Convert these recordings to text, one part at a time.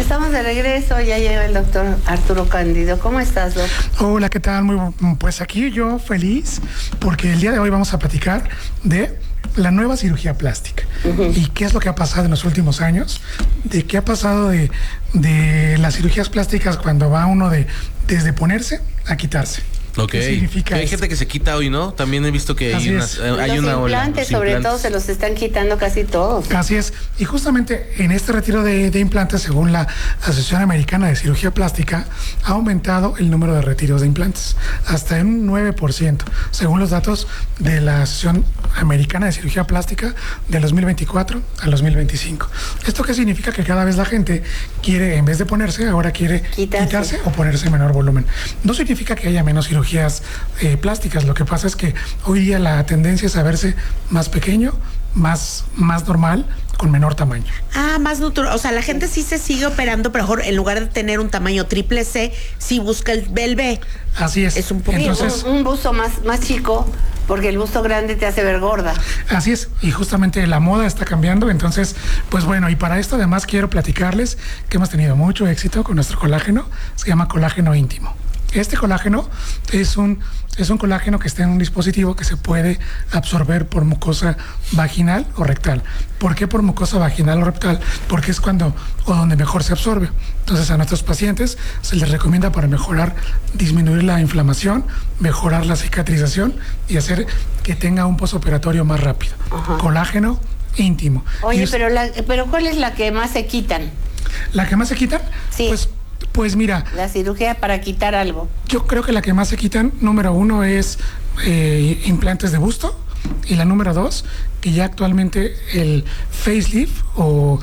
Estamos de regreso, ya llega el doctor Arturo Cándido. ¿Cómo estás, doc? Hola, ¿qué tal? Pues aquí yo feliz porque el día de hoy vamos a platicar de la nueva cirugía plástica. Y qué es lo que ha pasado en los últimos años, de qué ha pasado de las cirugías plásticas cuando va uno desde ponerse a quitarse. Ok. ¿Qué significa hay esto? gente que se quita hoy, ¿no? También he visto que hay una Los ola. implantes, sobre todo, se los están quitando casi todos. Así es. Y justamente en este retiro de implantes, según la Asociación Americana de Cirugía Plástica, ha aumentado el número de retiros de implantes hasta en un 9%, según los datos de la Asociación Americana de Cirugía Plástica del 2024 al 2025. ¿Esto qué significa? Que cada vez la gente quiere, en vez de ponerse, ahora quiere quitarse o ponerse menor volumen. No significa que haya menos cirugías plásticas. Lo que pasa es que hoy día la tendencia es a verse más pequeño, más normal, con menor tamaño. Más natural. O sea, la gente sí se sigue operando, pero mejor en lugar de tener un tamaño triple C, sí busca el B. Así es. Es un poco. Entonces, un busto más chico, porque el busto grande te hace ver gorda. Así es, y justamente la moda está cambiando. Entonces, pues bueno, y para esto además quiero platicarles que hemos tenido mucho éxito con nuestro colágeno. Se llama colágeno íntimo. Este colágeno es un colágeno que está en un dispositivo que se puede absorber por mucosa vaginal o rectal. ¿Por qué por mucosa vaginal o rectal? Porque es donde mejor se absorbe. Entonces a nuestros pacientes se les recomienda para disminuir la inflamación, mejorar la cicatrización y hacer que tenga un postoperatorio más rápido. Ajá. Colágeno íntimo. Oye, pero ¿cuál es la que más se quitan? ¿La que más se quitan? Sí. Pues mira, la cirugía para quitar algo. Yo creo que la que más se quitan, número 1 es implantes de busto, y la número 2, que ya actualmente el facelift o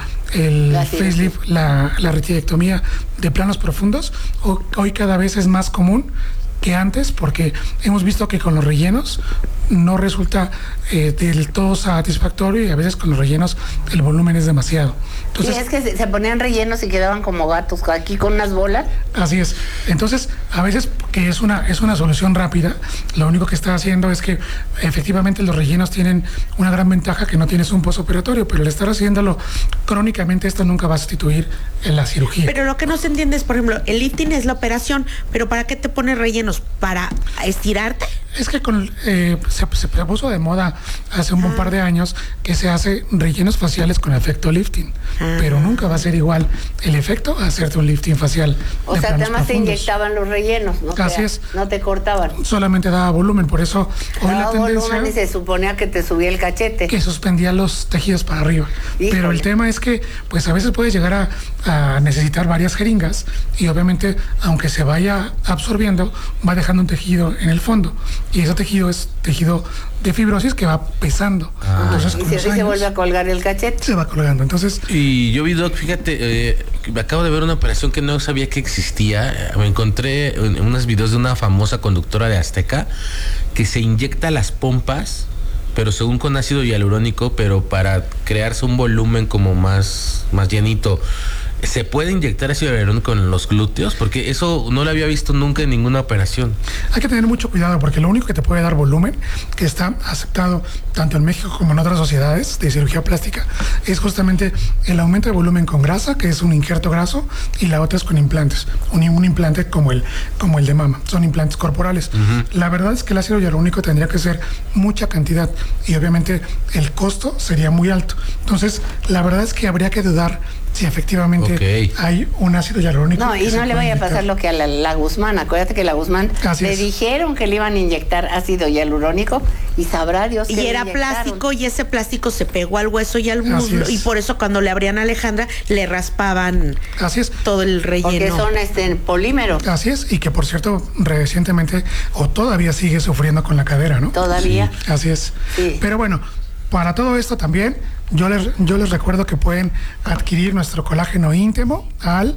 la retirectomía de planos profundos, hoy cada vez es más común que antes, porque hemos visto que con los rellenos no resulta del todo satisfactorio, y a veces con los rellenos el volumen es demasiado. Entonces, sí, es que se ponían rellenos y quedaban como gatos aquí con unas bolas. Así es. Entonces, a veces que es una solución rápida, lo único que está haciendo es que efectivamente los rellenos tienen una gran ventaja, que no tienes un postoperatorio, pero al estar haciéndolo crónicamente, esto nunca va a sustituir en la cirugía. Pero lo que no se entiende es, por ejemplo, el lifting es la operación, pero ¿para qué te pones rellenos? ¿Para estirarte? Es que se puso de moda hace un buen par de años que se hace rellenos faciales con efecto lifting, pero nunca va a ser igual el efecto a hacerte un lifting facial. O sea, además te inyectaban los rellenos, ¿no? Así es. No te cortaban. Solamente daba volumen, por eso hoy la tendencia... volumen y se suponía que te subía el cachete. Que suspendía los tejidos para arriba. Híjole. Pero el tema es que, pues a veces puedes llegar a necesitar varias jeringas, y obviamente, aunque se vaya absorbiendo, va dejando un tejido en el fondo. Y ese tejido es tejido de fibrosis que va pesando. Entonces, y se vuelve a colgar el cachete. Se va colgando. Entonces, y yo vi, Doc, fíjate, acabo de ver una operación que no sabía que existía. Me encontré en unos videos de una famosa conductora de Azteca que se inyecta las pompas, pero según con ácido hialurónico, pero para crearse un volumen como más llenito. ¿Se puede inyectar ácido hialurónico en los glúteos? Porque eso no lo había visto nunca en ninguna operación. Hay que tener mucho cuidado, porque lo único que te puede dar volumen, que está aceptado tanto en México como en otras sociedades de cirugía plástica, es justamente el aumento de volumen con grasa, que es un injerto graso, y la otra es con implantes. Un implante como el de mama. Son implantes corporales. La verdad es que el ácido hialurónico tendría que ser mucha cantidad, y obviamente el costo sería muy alto. Entonces, la verdad es que habría que dudar si efectivamente hay un ácido hialurónico. No, y no le vaya a pasar lo que a la Guzmán. Acuérdate que la Guzmán dijeron que le iban a inyectar ácido hialurónico, y sabrá Dios que y era plástico, y ese plástico se pegó al hueso y al muslo, y por eso cuando le abrían a Alejandra le raspaban todo el relleno. Porque son polímero. Así es, y que por cierto recientemente o todavía sigue sufriendo con la cadera, ¿no? Todavía. Sí. Así es. Sí. Pero bueno, para todo esto también yo les recuerdo que pueden adquirir nuestro colágeno íntimo al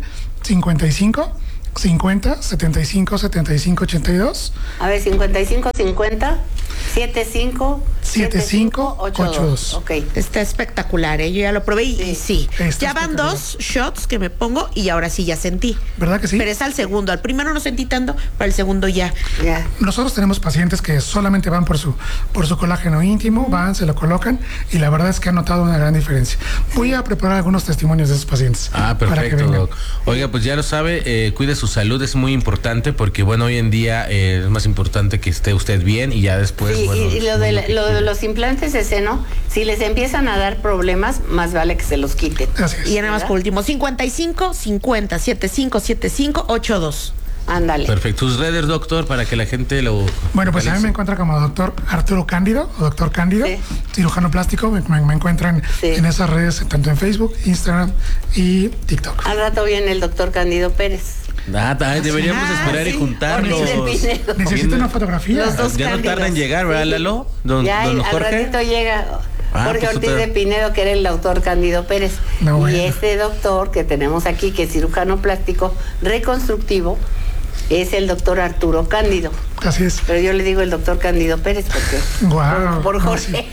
55 50 75 75 82. A ver, 55 50 75 7582. Ok. Está espectacular, yo ya lo probé y sí. Ya van 2 shots que me pongo y ahora sí ya sentí. ¿Verdad que sí? Pero es al segundo. Al primero no sentí tanto, pero al segundo ya. Nosotros tenemos pacientes que solamente van por su colágeno íntimo, van, se lo colocan y la verdad es que han notado una gran diferencia. Voy a preparar algunos testimonios de esos pacientes. Perfecto, Doc. Oiga, pues ya lo sabe, cuide su salud, es muy importante porque, bueno, hoy en día es más importante que esté usted bien y ya después, sí, y lo de los implantes de seno, si les empiezan a dar problemas, más vale que se los quiten. Y nada más por último, 55 50 75 75 82. Ándale. Perfecto. Sus redes, doctor, para que la gente lo... Bueno, pues a mí me encuentra como doctor Arturo Cándido o doctor Cándido, cirujano plástico. Me encuentran en esas redes, tanto en Facebook, Instagram y TikTok. Al rato viene el doctor Cándido Pérez. Deberíamos esperar y juntarnos. Necesito una fotografía. Ya no tarda en llegar, ¿verdad, Lalo? Don Jorge. Al ratito llega Jorge Ortiz de Pinedo, que era el doctor Cándido Pérez. Y este doctor que tenemos aquí, que es cirujano plástico reconstructivo, es el doctor Arturo Cándido. Así es. Pero yo le digo el doctor Cándido Pérez porque por Jorge.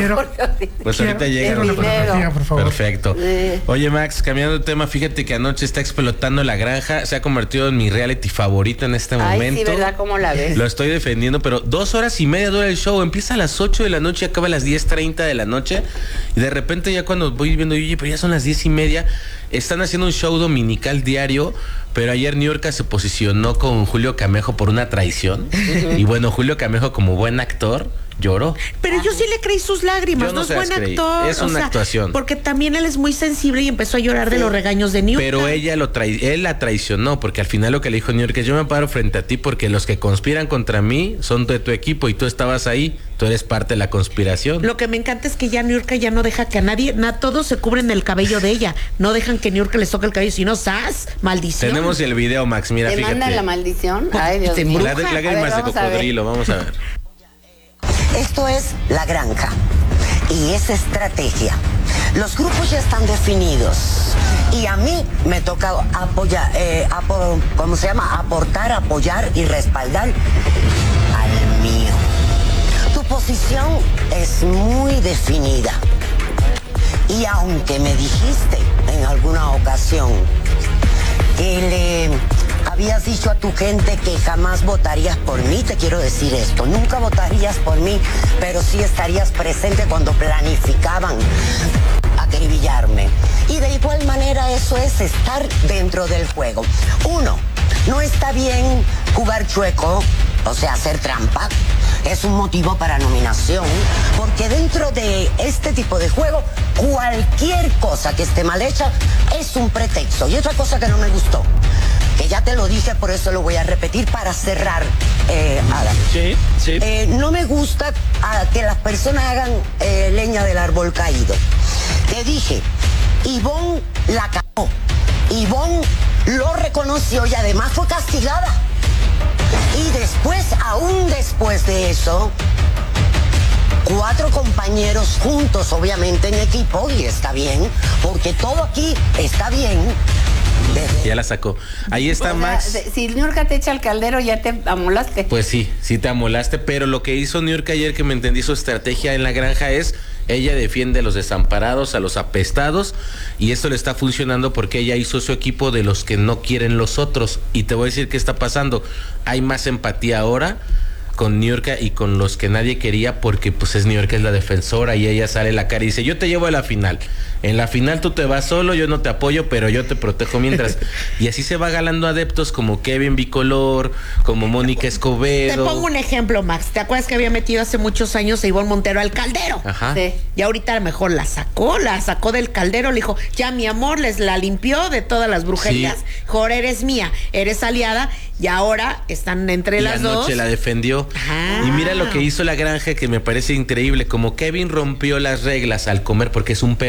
Pues ahorita llega la fotografía, por favor. Perfecto. Oye, Max, cambiando de tema, fíjate que anoche está explotando La Granja, se ha convertido en mi reality favorito en este momento. Sí, ¿verdad? ¿Cómo la ves? Lo estoy defendiendo, pero 2 horas y media dura el show, empieza a las 8 de la noche y acaba a las 10:30 de la noche, y de repente ya cuando voy viendo, oye, pero ya son las 10:30, están haciendo un show dominical diario, pero ayer Niurka se posicionó con Julio Camejo por una traición, y bueno, Julio Camejo como buen actor lloró. Pero yo sí le creí sus lágrimas, no es buen actor. Es una actuación. Porque también él es muy sensible y empezó a llorar de los regaños de Niurka. Pero él la traicionó, porque al final lo que le dijo Niurka es: yo me paro frente a ti porque los que conspiran contra mí son de tu equipo y tú estabas ahí, tú eres parte de la conspiración. Lo que me encanta es que ya Niurka ya no deja que a nadie, todos se cubren el cabello de ella, no dejan que Niurka les toque el cabello, si no, ¡zas! Maldición. Tenemos el video, Max, mira, ¿te fíjate. manda la maldición? Ay, Dios mío. Lágrimas de cocodrilo, vamos a ver. Esto es La Granja y es estrategia. Los grupos ya están definidos y a mí me toca apoyar, aportar, apoyar y respaldar al mío. Tu posición es muy definida y aunque me dijiste en alguna ocasión que habías dicho a tu gente que jamás votarías por mí, te quiero decir esto: nunca votarías por mí, pero sí estarías presente cuando planificaban acribillarme. Y de igual manera eso es estar dentro del juego. 1, no está bien jugar chueco, o sea, hacer trampa. Es un motivo para nominación, porque dentro de este tipo de juego, cualquier cosa que esté mal hecha es un pretexto. Y otra cosa que no me gustó, que ya te lo dije, por eso lo voy a repetir para cerrar, Adam. Sí. No me gusta que las personas hagan leña del árbol caído. Te dije, Ivonne la cagó. Ivonne lo reconoció y además fue castigada. Y después, aún después de eso, 4 compañeros juntos, obviamente en equipo, y está bien, porque todo aquí está bien. Ya la sacó. Ahí está, Max. Si Niurka te echa al caldero, ya te amolaste. Pues sí te amolaste, pero lo que hizo Niurka ayer, que me entendí su estrategia en La Granja, es: ella defiende a los desamparados, a los apestados, y esto le está funcionando porque ella hizo su equipo de los que no quieren los otros. Y te voy a decir qué está pasando. Hay más empatía ahora con Niurka y con los que nadie quería, porque pues Niurka es la defensora y ella sale la cara y dice: yo te llevo a la final. En la final tú te vas solo, yo no te apoyo, pero yo te protejo mientras. Y así se va ganando adeptos como Kevin Bicolor, como Mónica Escobedo. Te pongo un ejemplo, Max. ¿Te acuerdas que había metido hace muchos años a Ivonne Montero al caldero? Ajá. Sí. Y ahorita a lo mejor la sacó del caldero, le dijo: ya mi amor, la limpió de todas las brujerías. Sí. Jorge, eres mía, eres aliada, y ahora están entre las dos. Anoche la defendió. Ajá. Y mira lo que hizo La Granja, que me parece increíble. Como Kevin rompió las reglas al comer, porque es un peón,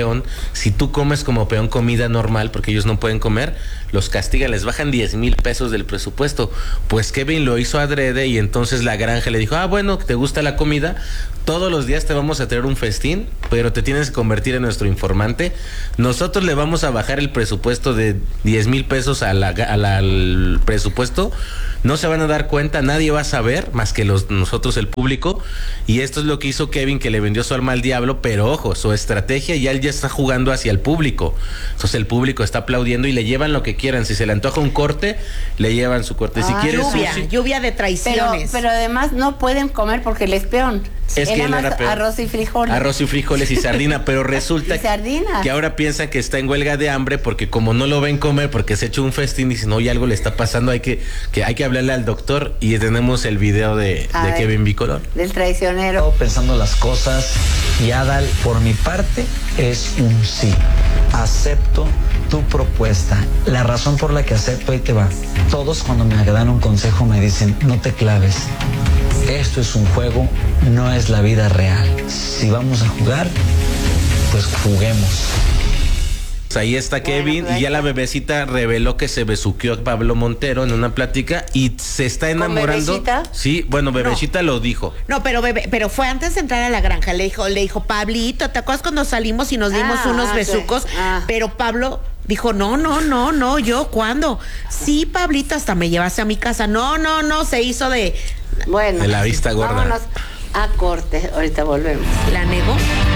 si tú comes como peón comida normal, porque ellos no pueden comer, los castigan, les bajan 10,000 pesos del presupuesto. Pues Kevin lo hizo adrede y entonces la granja le dijo, bueno, ¿te gusta la comida? Todos los días te vamos a traer un festín, pero te tienes que convertir en nuestro informante. Nosotros le vamos a bajar el presupuesto de 10,000 pesos al presupuesto. No se van a dar cuenta, nadie va a saber, más que nosotros, el público. Y esto es lo que hizo Kevin, que le vendió su alma al diablo, pero ojo, su estrategia ya él ya está jugando hacia el público. Entonces el público está aplaudiendo y le llevan lo que quieran. Si se le antoja un corte, le llevan su corte. Si quieres lluvia de traiciones. Pero además no pueden comer porque él es peón. Es que él era peor. Arroz y frijoles. Arroz y frijoles y sardina, pero resulta que ahora piensan que está en huelga de hambre porque como no lo ven comer, porque se echó un festín y dicen, oye, algo le está pasando, hay que hablarle al doctor, y tenemos el video de Kevin Bicolor. Del traicionero. Pensando las cosas, y Adal, por mi parte, es un sí. Acepto tu propuesta. La razón por la que acepto, ahí te va. Todos cuando me dan un consejo me dicen, no te claves. Esto es un juego, no es la vida real. Si vamos a jugar, pues juguemos. Ahí está Kevin, y ya la bebecita reveló que se besuqueó a Pablo Montero en una plática y se está enamorando. ¿Con Bebecita? Sí, bueno, Bebecita lo dijo. No, pero fue antes de entrar a la granja. Le dijo, Pablito, ¿te acuerdas cuando salimos y nos dimos unos besucos? Sí. Pero Pablo dijo, no, ¿yo cuándo? Sí, Pablito, hasta me llevaste a mi casa. No, se hizo de... Bueno. De la vista gorda. Vámonos a corte, ahorita volvemos. ¿La negó?